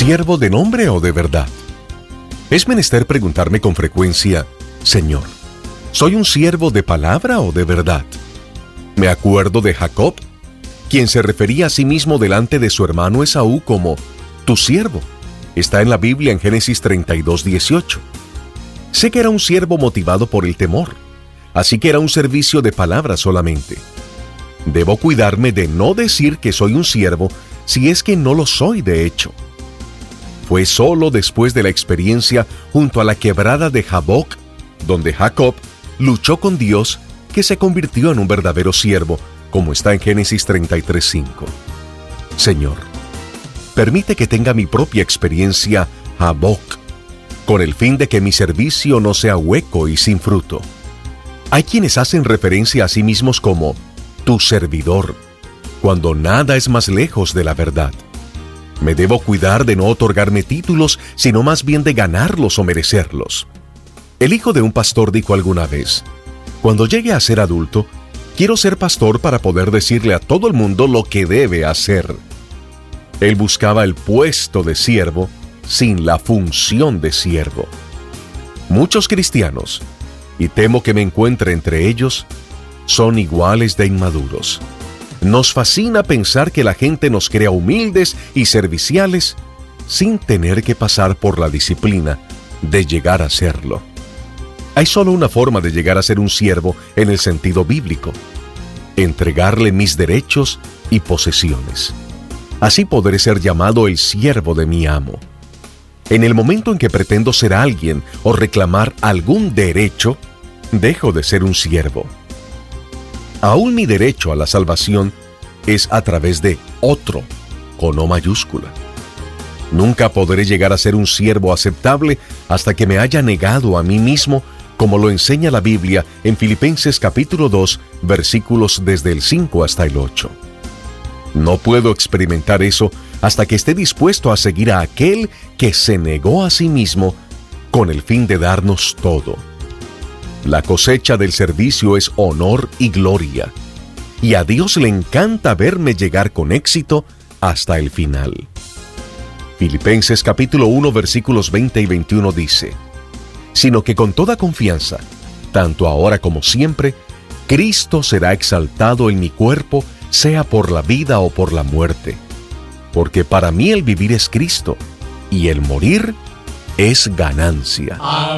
¿Siervo de nombre o de verdad? Es menester preguntarme con frecuencia, Señor, ¿soy un siervo de palabra o de verdad? Me acuerdo de Jacob, quien se refería a sí mismo delante de su hermano Esaú como tu siervo. Está en la Biblia en Génesis 32:18. Sé que era un siervo motivado por el temor, así que era un servicio de palabra solamente. Debo cuidarme de no decir que soy un siervo si es que no lo soy de hecho. Fue solo después de la experiencia junto a la quebrada de Jaboc, donde Jacob luchó con Dios, que se convirtió en un verdadero siervo, como está en Génesis 33:5. Señor, permite que tenga mi propia experiencia Jaboc, con el fin de que mi servicio no sea hueco y sin fruto. Hay quienes hacen referencia a sí mismos como tu servidor, cuando nada es más lejos de la verdad. Me debo cuidar de no otorgarme títulos, sino más bien de ganarlos o merecerlos. El hijo de un pastor dijo alguna vez, cuando llegue a ser adulto, quiero ser pastor para poder decirle a todo el mundo lo que debe hacer. Él buscaba el puesto de siervo sin la función de siervo. Muchos cristianos, y temo que me encuentre entre ellos, son iguales de inmaduros. Nos fascina pensar que la gente nos crea humildes y serviciales sin tener que pasar por la disciplina de llegar a serlo. Hay solo una forma de llegar a ser un siervo en el sentido bíblico: entregarle mis derechos y posesiones. Así podré ser llamado el siervo de mi amo. En el momento en que pretendo ser alguien o reclamar algún derecho, dejo de ser un siervo. Aún mi derecho a la salvación es a través de otro, con O mayúscula. Nunca podré llegar a ser un siervo aceptable hasta que me haya negado a mí mismo, como lo enseña la Biblia en Filipenses capítulo 2, versículos desde el 5 hasta el 8. No puedo experimentar eso hasta que esté dispuesto a seguir a aquel que se negó a sí mismo con el fin de darnos todo. La cosecha del servicio es honor y gloria, y a Dios le encanta verme llegar con éxito hasta el final. Filipenses capítulo 1 versículos 20 y 21 dice, sino que con toda confianza, tanto ahora como siempre, Cristo será exaltado en mi cuerpo, sea por la vida o por la muerte. Porque para mí el vivir es Cristo, y el morir es ganancia.